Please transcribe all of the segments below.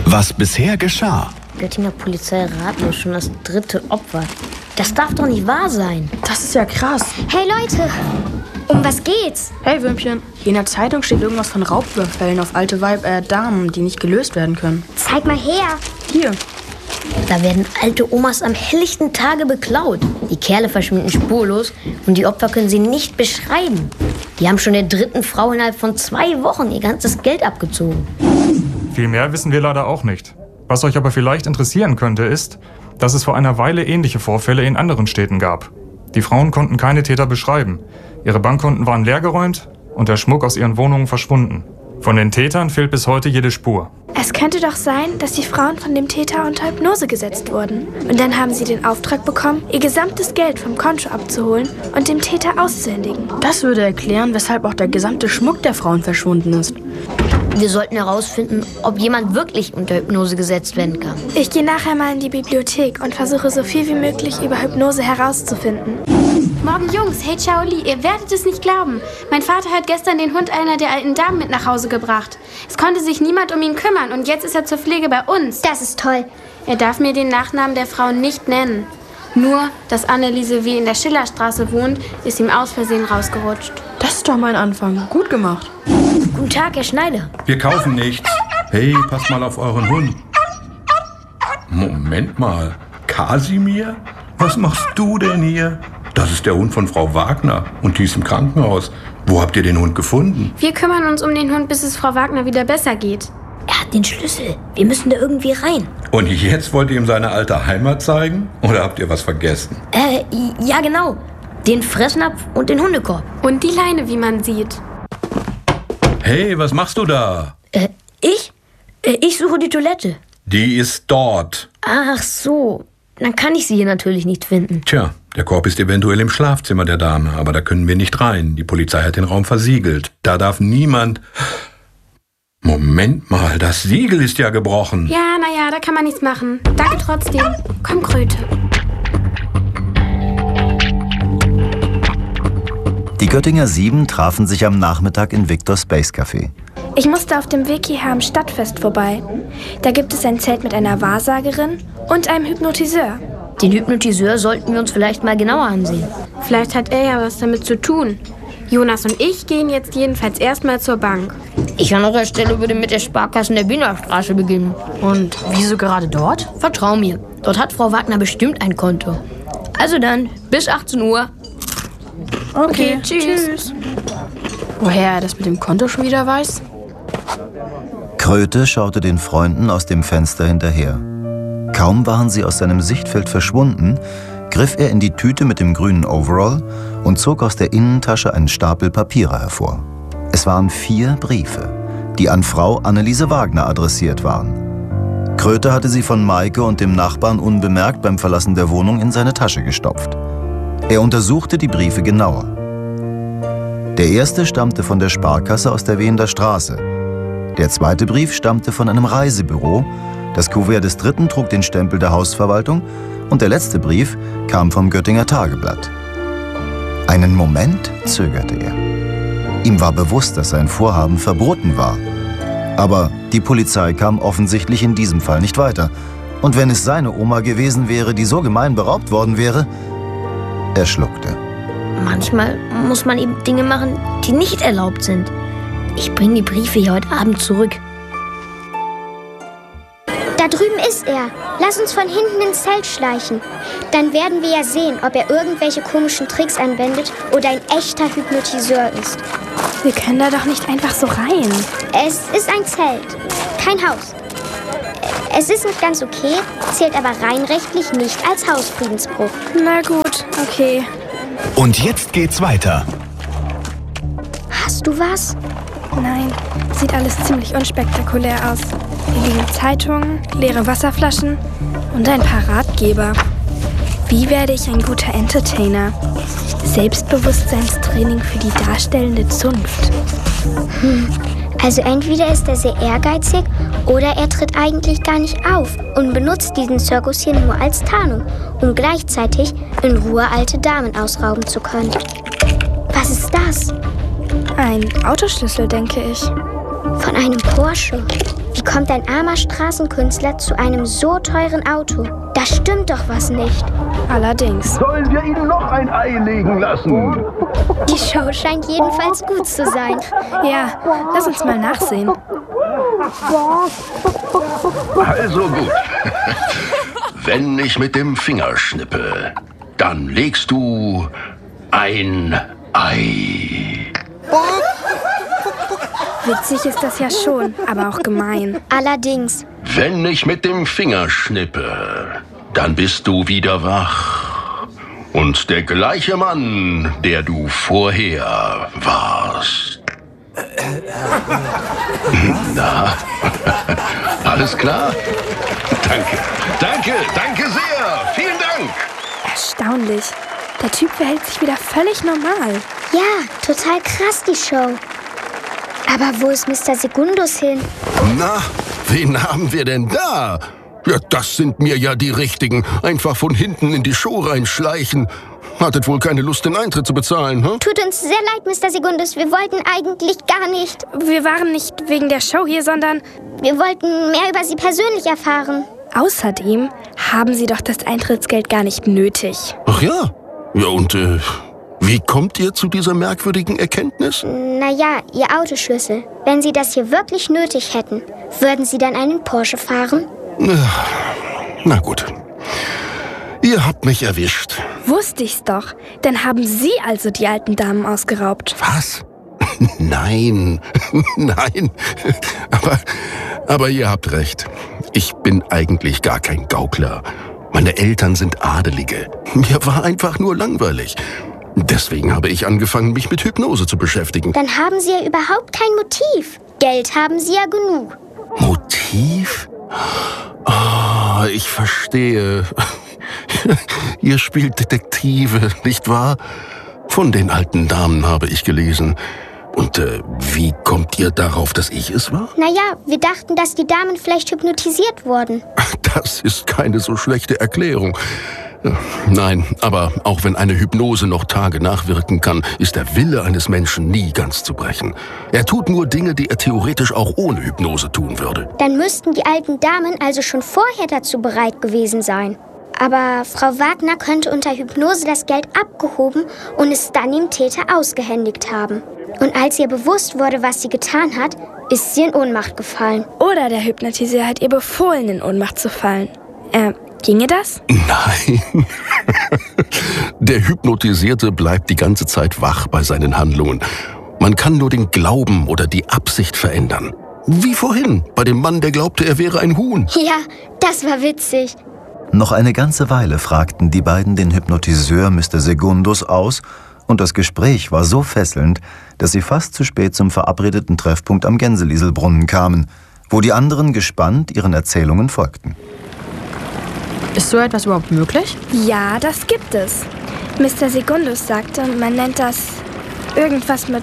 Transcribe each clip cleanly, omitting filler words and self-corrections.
Was bisher geschah. Göttinger Polizei ratlos schon das 3. Opfer. Das darf doch nicht wahr sein. Das ist ja krass. Hey Leute, um was geht's? Hey Würmchen, hier in der Zeitung steht irgendwas von Raubüberfällen auf alte Damen, die nicht gelöst werden können. Zeig mal her. Hier. Da werden alte Omas am helllichten Tage beklaut. Die Kerle verschwinden spurlos und die Opfer können sie nicht beschreiben. Die haben schon der 3. Frau innerhalb von 2 Wochen ihr ganzes Geld abgezogen. Viel mehr wissen wir leider auch nicht. Was euch aber vielleicht interessieren könnte, ist, dass es vor einer Weile ähnliche Vorfälle in anderen Städten gab. Die Frauen konnten keine Täter beschreiben. Ihre Bankkonten waren leergeräumt und der Schmuck aus ihren Wohnungen verschwunden. Von den Tätern fehlt bis heute jede Spur. Es könnte doch sein, dass die Frauen von dem Täter unter Hypnose gesetzt wurden. Und dann haben sie den Auftrag bekommen, ihr gesamtes Geld vom Konto abzuholen und dem Täter auszuhändigen. Das würde erklären, weshalb auch der gesamte Schmuck der Frauen verschwunden ist. Wir sollten herausfinden, ob jemand wirklich unter Hypnose gesetzt werden kann. Ich gehe nachher mal in die Bibliothek und versuche so viel wie möglich über Hypnose herauszufinden. Morgen Jungs, hey Shaoli, ihr werdet es nicht glauben. Mein Vater hat gestern den Hund einer der alten Damen mit nach Hause gebracht. Es konnte sich niemand um ihn kümmern und jetzt ist er zur Pflege bei uns. Das ist toll. Er darf mir den Nachnamen der Frau nicht nennen. Nur, dass Anneliese W. in der Schillerstraße wohnt, ist ihm aus Versehen rausgerutscht. Das ist doch mein Anfang. Gut gemacht. Guten Tag, Herr Schneider. Wir kaufen nichts. Hey, passt mal auf euren Hund. Moment mal. Kasimir? Was machst du denn hier? Das ist der Hund von Frau Wagner und die ist im Krankenhaus. Wo habt ihr den Hund gefunden? Wir kümmern uns um den Hund, bis es Frau Wagner wieder besser geht. Er hat den Schlüssel. Wir müssen da irgendwie rein. Und jetzt wollt ihr ihm seine alte Heimat zeigen? Oder habt ihr was vergessen? Ja genau. Den Fressnapf und den Hundekorb. Und die Leine, wie man sieht. Hey, was machst du da? Ich? Ich suche die Toilette. Die ist dort. Ach so. Dann kann ich sie hier natürlich nicht finden. Tja, der Korb ist eventuell im Schlafzimmer der Dame, aber da können wir nicht rein. Die Polizei hat den Raum versiegelt. Da darf niemand... Moment mal, das Siegel ist ja gebrochen. Ja, naja, da kann man nichts machen. Danke trotzdem. Komm, Kröte. Die Göttinger 7 trafen sich am Nachmittag in Victor Space Café. Ich musste auf dem Weg hierher am Stadtfest vorbei. Da gibt es ein Zelt mit einer Wahrsagerin und einem Hypnotiseur. Den Hypnotiseur sollten wir uns vielleicht mal genauer ansehen. Vielleicht hat er ja was damit zu tun. Jonas und ich gehen jetzt jedenfalls erstmal zur Bank. Ich an eurer Stelle würde mit der Sparkasse in der Wienerstraße beginnen. Und wieso gerade dort? Vertrau mir, dort hat Frau Wagner bestimmt ein Konto. Also dann, bis 18 Uhr. Okay, tschüss. Woher er das mit dem Konto schon wieder weiß? Kröte schaute den Freunden aus dem Fenster hinterher. Kaum waren sie aus seinem Sichtfeld verschwunden, griff er in die Tüte mit dem grünen Overall und zog aus der Innentasche einen Stapel Papiere hervor. Es waren 4 Briefe, die an Frau Anneliese Wagner adressiert waren. Kröte hatte sie von Maike und dem Nachbarn unbemerkt beim Verlassen der Wohnung in seine Tasche gestopft. Er untersuchte die Briefe genauer. Der erste stammte von der Sparkasse aus der Wiener Straße. Der zweite Brief stammte von einem Reisebüro. Das Kuvert des dritten trug den Stempel der Hausverwaltung und der letzte Brief kam vom Göttinger Tageblatt. Einen Moment zögerte er. Ihm war bewusst, dass sein Vorhaben verboten war. Aber die Polizei kam offensichtlich in diesem Fall nicht weiter. Und wenn es seine Oma gewesen wäre, die so gemein beraubt worden wäre... Er schluckte. Manchmal muss man eben Dinge machen, die nicht erlaubt sind. Ich bringe die Briefe hier heute Abend zurück. Da drüben ist er. Lass uns von hinten ins Zelt schleichen. Dann werden wir ja sehen, ob er irgendwelche komischen Tricks anwendet oder ein echter Hypnotiseur ist. Wir können da doch nicht einfach so rein. Es ist ein Zelt, kein Haus. Es ist nicht ganz okay, zählt aber rein rechtlich nicht als Hausfriedensbruch. Na gut, okay. Und jetzt geht's weiter. Hast du was? Nein, sieht alles ziemlich unspektakulär aus. Hier liegen Zeitungen, leere Wasserflaschen und ein paar Ratgeber. Wie werde ich ein guter Entertainer? Selbstbewusstseinstraining für die darstellende Zunft. Also entweder ist er sehr ehrgeizig oder er tritt eigentlich gar nicht auf und benutzt diesen Zirkus hier nur als Tarnung, um gleichzeitig in Ruhe alte Damen ausrauben zu können. Was ist das? Ein Autoschlüssel, denke ich. Von einem Porsche. Wie kommt ein armer Straßenkünstler zu einem so teuren Auto? Da stimmt doch was nicht. Allerdings. Sollen wir Ihnen noch ein Ei legen lassen? Die Show scheint jedenfalls gut zu sein. Ja, lass uns mal nachsehen. Also gut. Wenn ich mit dem Finger schnippe, dann legst du ein Ei. Witzig ist das ja schon, aber auch gemein. Allerdings. Wenn ich mit dem Finger schnippe, dann bist du wieder wach. Und der gleiche Mann, der du vorher warst. Na, alles klar? Danke sehr. Vielen Dank. Erstaunlich. Der Typ verhält sich wieder völlig normal. Ja, total krass die Show. Aber wo ist Mr. Segundus hin? Na, wen haben wir denn da? Ja, das sind mir ja die Richtigen. Einfach von hinten in die Show reinschleichen. Hattet wohl keine Lust, den Eintritt zu bezahlen, hm? Tut uns sehr leid, Mr. Segundus. Wir wollten eigentlich gar nicht. Wir waren nicht wegen der Show hier, sondern... Wir wollten mehr über Sie persönlich erfahren. Außerdem haben Sie doch das Eintrittsgeld gar nicht nötig. Ach ja? Ja, und wie kommt ihr zu dieser merkwürdigen Erkenntnis? Naja, Ihr Autoschlüssel. Wenn Sie das hier wirklich nötig hätten, würden Sie dann einen Porsche fahren? Na gut. Ihr habt mich erwischt. Wusste ich's doch. Dann haben Sie also die alten Damen ausgeraubt. Was? Nein. Nein. Aber ihr habt recht. Ich bin eigentlich gar kein Gaukler. Meine Eltern sind Adelige. Mir war einfach nur langweilig. Deswegen habe ich angefangen, mich mit Hypnose zu beschäftigen. Dann haben Sie ja überhaupt kein Motiv. Geld haben Sie ja genug. Motiv? Oh, ich verstehe. Ihr spielt Detektive, nicht wahr? Von den alten Damen habe ich gelesen. Und wie kommt ihr darauf, dass ich es war? Naja, wir dachten, dass die Damen vielleicht hypnotisiert wurden. Das ist keine so schlechte Erklärung. Nein, aber auch wenn eine Hypnose noch Tage nachwirken kann, ist der Wille eines Menschen nie ganz zu brechen. Er tut nur Dinge, die er theoretisch auch ohne Hypnose tun würde. Dann müssten die alten Damen also schon vorher dazu bereit gewesen sein. Aber Frau Wagner könnte unter Hypnose das Geld abgehoben und es dann dem Täter ausgehändigt haben. Und als ihr bewusst wurde, was sie getan hat, ist sie in Ohnmacht gefallen. Oder der Hypnotiseur hat ihr befohlen, in Ohnmacht zu fallen. Ginge das? Nein. Der Hypnotisierte bleibt die ganze Zeit wach bei seinen Handlungen. Man kann nur den Glauben oder die Absicht verändern. Wie vorhin, bei dem Mann, der glaubte, er wäre ein Huhn. Ja, das war witzig. Noch eine ganze Weile fragten die beiden den Hypnotiseur Mr. Segundus aus, und das Gespräch war so fesselnd, dass sie fast zu spät zum verabredeten Treffpunkt am Gänselieselbrunnen kamen, wo die anderen gespannt ihren Erzählungen folgten. Ist so etwas überhaupt möglich? Ja, das gibt es. Mr. Segundus sagte, man nennt das irgendwas mit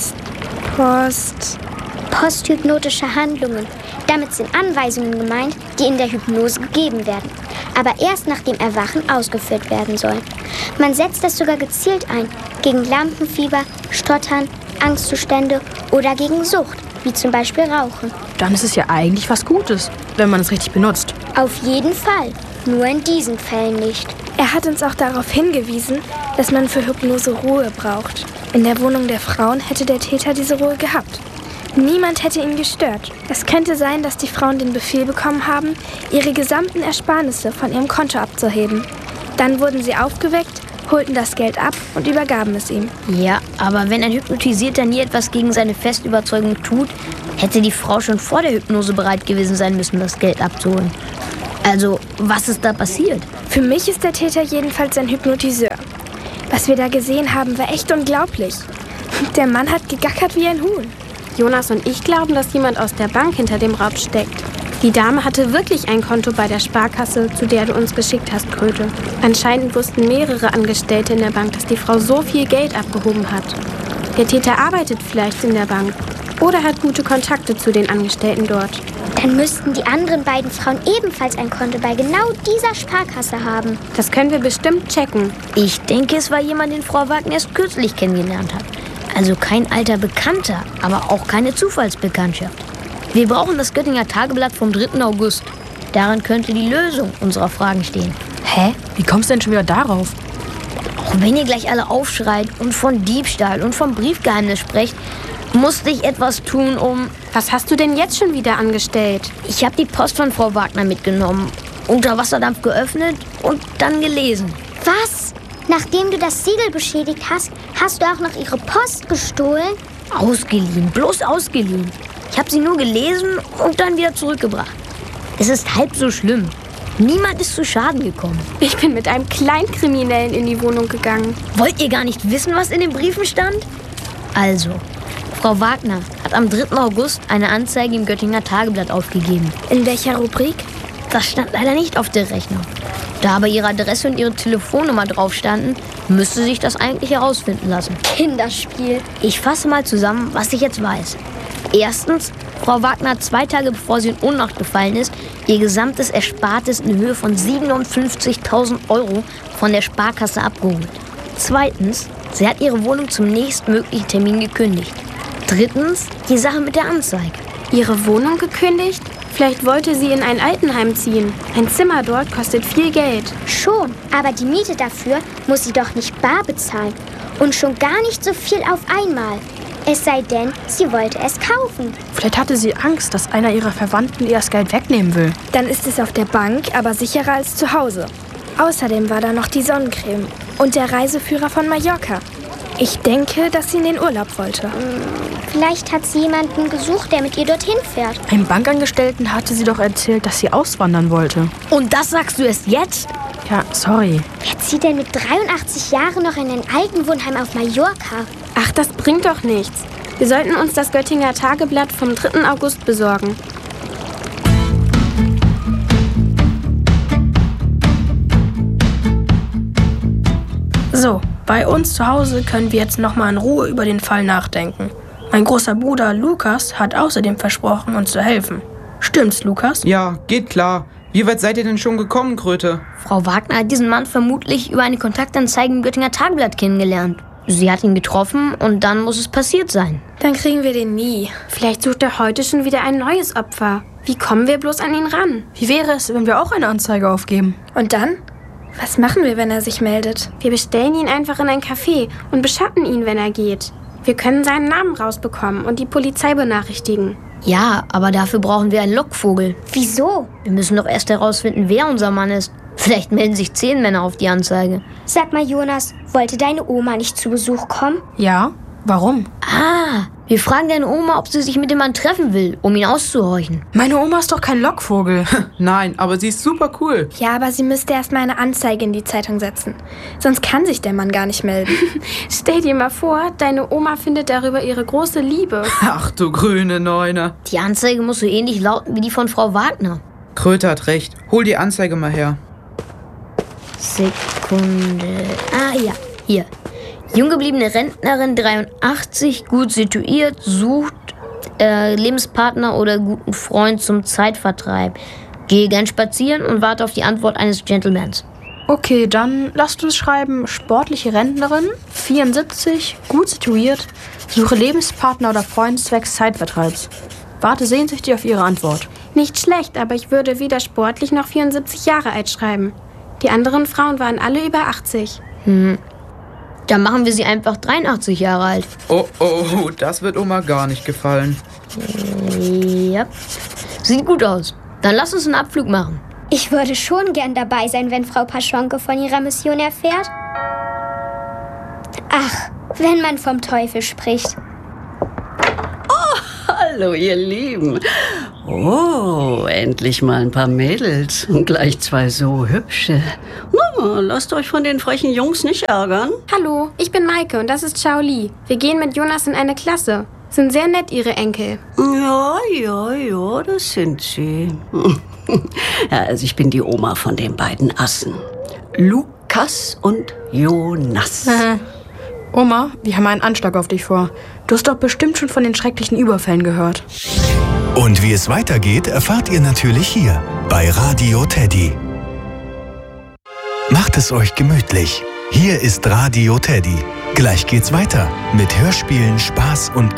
posthypnotische Handlungen. Damit sind Anweisungen gemeint, die in der Hypnose gegeben werden, aber erst nach dem Erwachen ausgeführt werden sollen. Man setzt das sogar gezielt ein, gegen Lampenfieber, Stottern, Angstzustände oder gegen Sucht, wie zum Beispiel Rauchen. Dann ist es ja eigentlich was Gutes, wenn man es richtig benutzt. Auf jeden Fall, nur in diesen Fällen nicht. Er hat uns auch darauf hingewiesen, dass man für Hypnose Ruhe braucht. In der Wohnung der Frauen hätte der Täter diese Ruhe gehabt. Niemand hätte ihn gestört. Es könnte sein, dass die Frauen den Befehl bekommen haben, ihre gesamten Ersparnisse von ihrem Konto abzuheben. Dann wurden sie aufgeweckt, holten das Geld ab und übergaben es ihm. Ja, aber wenn ein Hypnotisierter nie etwas gegen seine feste Überzeugung tut, hätte die Frau schon vor der Hypnose bereit gewesen sein müssen, das Geld abzuholen. Also, was ist da passiert? Für mich ist der Täter jedenfalls ein Hypnotiseur. Was wir da gesehen haben, war echt unglaublich. Der Mann hat gegackert wie ein Huhn. Jonas und ich glauben, dass jemand aus der Bank hinter dem Raub steckt. Die Dame hatte wirklich ein Konto bei der Sparkasse, zu der du uns geschickt hast, Kröte. Anscheinend wussten mehrere Angestellte in der Bank, dass die Frau so viel Geld abgehoben hat. Der Täter arbeitet vielleicht in der Bank oder hat gute Kontakte zu den Angestellten dort. Dann müssten die anderen beiden Frauen ebenfalls ein Konto bei genau dieser Sparkasse haben. Das können wir bestimmt checken. Ich denke, es war jemand, den Frau Wagner erst kürzlich kennengelernt hat. Also kein alter Bekannter, aber auch keine Zufallsbekanntschaft. Wir brauchen das Göttinger Tageblatt vom 3. August. Darin könnte die Lösung unserer Fragen stehen. Hä? Wie kommst du denn schon wieder darauf? Auch wenn ihr gleich alle aufschreit und von Diebstahl und vom Briefgeheimnis sprecht, musste ich etwas tun, um... Was hast du denn jetzt schon wieder angestellt? Ich habe die Post von Frau Wagner mitgenommen, unter Wasserdampf geöffnet und dann gelesen. Was? Nachdem du das Siegel beschädigt hast, hast du auch noch ihre Post gestohlen? Ausgeliehen, bloß ausgeliehen. Ich habe sie nur gelesen und dann wieder zurückgebracht. Es ist halb so schlimm. Niemand ist zu Schaden gekommen. Ich bin mit einem Kleinkriminellen in die Wohnung gegangen. Wollt ihr gar nicht wissen, was in den Briefen stand? Also, Frau Wagner hat am 3. August eine Anzeige im Göttinger Tageblatt aufgegeben. In welcher Rubrik? Das stand leider nicht auf der Rechnung. Da aber ihre Adresse und ihre Telefonnummer drauf standen, müsste sich das eigentlich herausfinden lassen. Kinderspiel. Ich fasse mal zusammen, was ich jetzt weiß. Erstens, Frau Wagner hat 2 Tage bevor sie in Ohnmacht gefallen ist, ihr gesamtes Erspartes in Höhe von 57.000 € von der Sparkasse abgeholt. Zweitens, sie hat ihre Wohnung zum nächstmöglichen Termin gekündigt. Drittens, die Sache mit der Anzeige. Ihre Wohnung gekündigt? Vielleicht wollte sie in ein Altenheim ziehen. Ein Zimmer dort kostet viel Geld. Schon, aber die Miete dafür muss sie doch nicht bar bezahlen. Und schon gar nicht so viel auf einmal. Es sei denn, sie wollte es kaufen. Vielleicht hatte sie Angst, dass einer ihrer Verwandten ihr das Geld wegnehmen will. Dann ist es auf der Bank aber sicherer als zu Hause. Außerdem war da noch die Sonnencreme und der Reiseführer von Mallorca. Ich denke, dass sie in den Urlaub wollte. Vielleicht hat sie jemanden gesucht, der mit ihr dorthin fährt. Einem Bankangestellten hatte sie doch erzählt, dass sie auswandern wollte. Und das sagst du erst jetzt? Ja, sorry. Wer zieht denn mit 83 Jahren noch in ein Altenwohnheim auf Mallorca? Ach, das bringt doch nichts. Wir sollten uns das Göttinger Tageblatt vom 3. August besorgen. So, bei uns zu Hause können wir jetzt noch mal in Ruhe über den Fall nachdenken. Mein großer Bruder Lukas hat außerdem versprochen, uns zu helfen. Stimmt's, Lukas? Ja, geht klar. Wie weit seid ihr denn schon gekommen, Kröte? Frau Wagner hat diesen Mann vermutlich über eine Kontaktanzeige im Göttinger Tageblatt kennengelernt. Sie hat ihn getroffen und dann muss es passiert sein. Dann kriegen wir den nie. Vielleicht sucht er heute schon wieder ein neues Opfer. Wie kommen wir bloß an ihn ran? Wie wäre es, wenn wir auch eine Anzeige aufgeben? Und dann? Was machen wir, wenn er sich meldet? Wir bestellen ihn einfach in ein Café und beschatten ihn, wenn er geht. Wir können seinen Namen rausbekommen und die Polizei benachrichtigen. Ja, aber dafür brauchen wir einen Lockvogel. Wieso? Wir müssen doch erst herausfinden, wer unser Mann ist. Vielleicht melden sich 10 Männer auf die Anzeige. Sag mal, Jonas, wollte deine Oma nicht zu Besuch kommen? Ja, warum? Wir fragen deine Oma, ob sie sich mit dem Mann treffen will, um ihn auszuhorchen. Meine Oma ist doch kein Lockvogel. Nein, aber sie ist super cool. Ja, aber sie müsste erst mal eine Anzeige in die Zeitung setzen. Sonst kann sich der Mann gar nicht melden. Stell dir mal vor, deine Oma findet darüber ihre große Liebe. Ach du grüne Neune. Die Anzeige muss so ähnlich lauten wie die von Frau Wagner. Kröte hat recht. Hol die Anzeige mal her. Sekunde. Ja, hier. Junggebliebene Rentnerin, 83, gut situiert, sucht Lebenspartner oder guten Freund zum Zeitvertreib. Gehe gern spazieren und warte auf die Antwort eines Gentlemans. Okay, dann lasst uns schreiben, sportliche Rentnerin, 74, gut situiert, suche Lebenspartner oder Freund zwecks Zeitvertreibs. Warte sehnsüchtig auf Ihre Antwort. Nicht schlecht, aber ich würde weder sportlich noch 74 Jahre alt schreiben. Die anderen Frauen waren alle über 80. Dann machen wir sie einfach 83 Jahre alt. Oh, das wird Oma gar nicht gefallen. Ja, sieht gut aus. Dann lass uns einen Abflug machen. Ich würde schon gern dabei sein, wenn Frau Paschonke von ihrer Mission erfährt. Ach, wenn man vom Teufel spricht. Hallo, ihr Lieben. Oh, endlich mal ein paar Mädels und gleich 2 so hübsche. Na, lasst euch von den frechen Jungs nicht ärgern. Hallo, ich bin Maike und das ist Xiao Li. Wir gehen mit Jonas in eine Klasse. Sind sehr nett, ihre Enkel. Ja, das sind sie. Ja, also ich bin die Oma von den beiden Assen. Lukas und Jonas. Oma, wir haben einen Anschlag auf dich vor. Du hast doch bestimmt schon von den schrecklichen Überfällen gehört. Und wie es weitergeht, erfahrt ihr natürlich hier bei Radio Teddy. Macht es euch gemütlich. Hier ist Radio Teddy. Gleich geht's weiter mit Hörspielen, Spaß und